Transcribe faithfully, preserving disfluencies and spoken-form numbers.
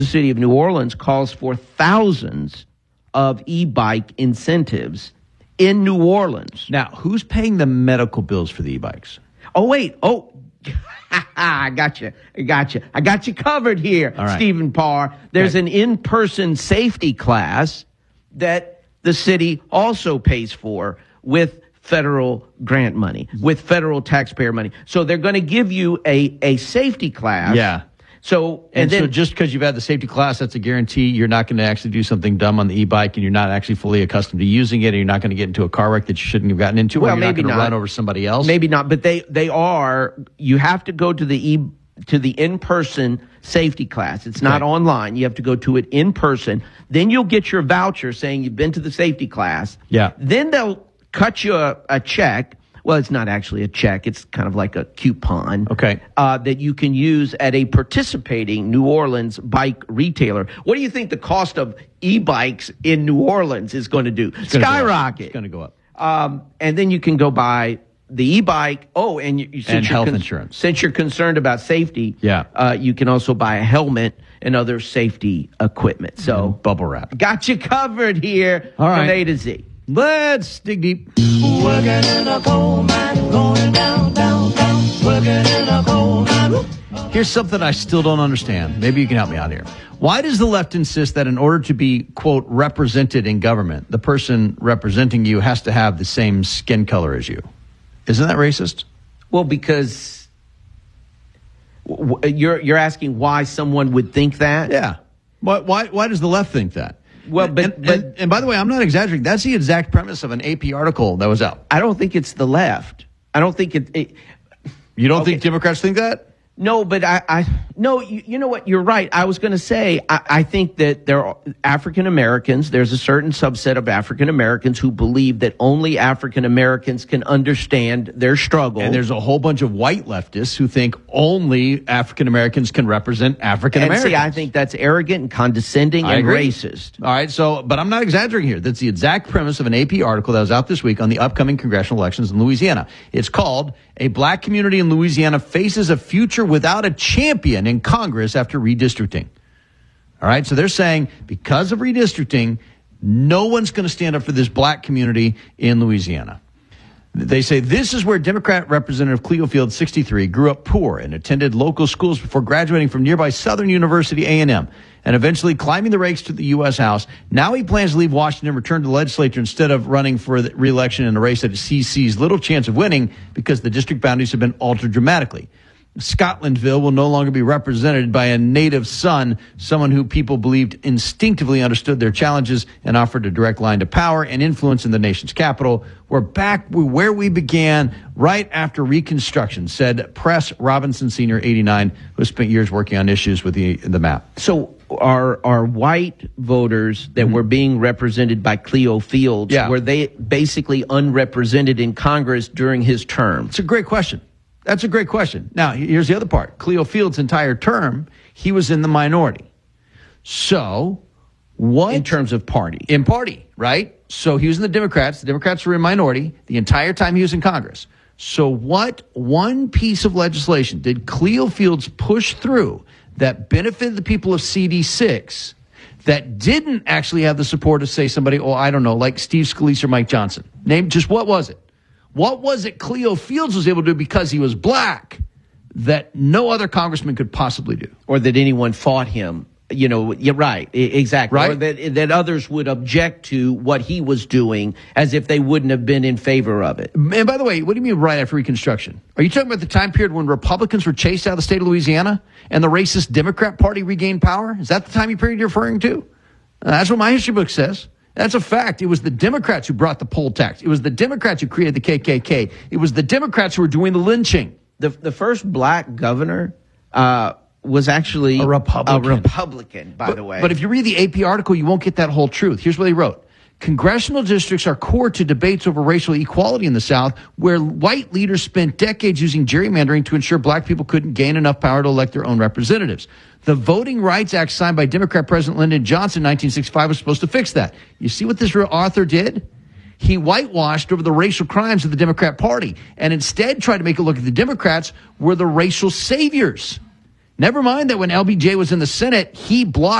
The city of New Orleans calls for thousands of e-bike incentives in New Orleans. Now, who's paying the medical bills for the e-bikes? Oh, wait. Oh, I got you. I got you. I got you covered here, All right. Stephen Parr. There's okay. an in-person safety class that the city also pays for with federal grant money, with federal taxpayer money. So they're going to give you a, a safety class. Yeah. So and, and then, so just because you've had the safety class, that's a guarantee you're not going to actually do something dumb on the e-bike, and you're not actually fully accustomed to using it, and you're not going to get into a car wreck that you shouldn't have gotten into, well, or you're maybe not going to not. run over somebody else. Maybe not, but they they are. You have to go to the e to the in-person safety class. It's not okay. online. You have to go to it in person. Then you'll get your voucher saying you've been to the safety class. Yeah. Then they'll cut you a, a check. Well, it's not actually a check. It's kind of like a coupon. Okay. Uh, that you can use at a participating New Orleans bike retailer. What do you think the cost of e-bikes in New Orleans is going to do? It's gonna Skyrocket. It's going to go up. Um, and then you can go buy the e-bike. Oh, and, you, since and you're health con- insurance. Since you're concerned about safety, yeah. uh, you can also buy a helmet and other safety equipment. So and bubble wrap. Got you covered here All right. from A to Z. Let's dig deep. Working in a coal mine, going down, down, down. Working in a coal mine. Here's something I still don't understand. Maybe you can help me out here. Why does the left insist that in order to be, quote, represented in government, the person representing you has to have the same skin color as you? Isn't that racist? Well, because w- w- you're you're asking why someone would think that? Yeah. Why, why, why does the left think that? Well, but, and, but and, and by the way, I'm not exaggerating. That's the exact premise of an A P article that was out. I don't think it's the left. I don't think it. it You don't Okay. think Democrats think that? No, but I, I no, you, you know what? You're right. I was going to say, I, I think that there are African Americans. There's a certain subset of African Americans who believe that only African Americans can understand their struggle. And there's a whole bunch of white leftists who think only African Americans can represent African and Americans. see, I think that's arrogant and condescending I and agree. racist. All right, so, but I'm not exaggerating here. That's the exact premise of an A P article that was out this week on the upcoming congressional elections in Louisiana. It's called "A Black Community in Louisiana Faces a Future Without a Champion in Congress After Redistricting." All right, so they're saying because of redistricting, no one's going to stand up for this black community in Louisiana. They say this is where Democrat Representative Cleo Field, sixty-three, grew up poor and attended local schools before graduating from nearby Southern University A and M and eventually climbing the ranks to the U S House. Now he plans to leave Washington and return to the legislature instead of running for the re-election in a race that he sees little chance of winning because the district boundaries have been altered dramatically. Scotlandville will no longer be represented by a native son, someone who people believed instinctively understood their challenges and offered a direct line to power and influence in the nation's capital. We're back where we began right after Reconstruction, said Press Robinson Senior, eighty-nine, who spent years working on issues with the, the map. So are are white voters that mm-hmm. were being represented by Cleo Fields, yeah. were they basically unrepresented in Congress during his term? It's a great question. That's a great question. Now, here's the other part. Cleo Fields' entire term, he was in the minority. So, what? In terms of party. In party, right? So, he was in the Democrats. The Democrats were in minority the entire time he was in Congress. So, what one piece of legislation did Cleo Fields push through that benefited the people of C D six that didn't actually have the support of, say, somebody, oh, I don't know, like Steve Scalise or Mike Johnson? Name, just what was it? What was it Cleo Fields was able to do because he was black that no other congressman could possibly do? Or that anyone fought him? You know, you're right, exactly. Right? Or that, that others would object to what he was doing as if they wouldn't have been in favor of it. And by the way, what do you mean right after Reconstruction? Are you talking about the time period when Republicans were chased out of the state of Louisiana and the racist Democrat Party regained power? Is that the time period you're referring to? Uh, that's what my history book says. That's a fact. It was the Democrats who brought the poll tax. It was the Democrats who created the K K K. It was the Democrats who were doing the lynching. The the first black governor uh, was actually A Republican. A Republican, by but, the way. But if you read the A P article, you won't get that whole truth. Here's what he wrote. Congressional districts are core to debates over racial equality in the South, where white leaders spent decades using gerrymandering to ensure black people couldn't gain enough power to elect their own representatives. The Voting Rights Act signed by Democrat President Lyndon Johnson in nineteen sixty-five was supposed to fix that. You see what this author did? He whitewashed over the racial crimes of the Democrat Party and instead tried to make it look like the Democrats were the racial saviors. Never mind that when L B J was in the Senate, he blocked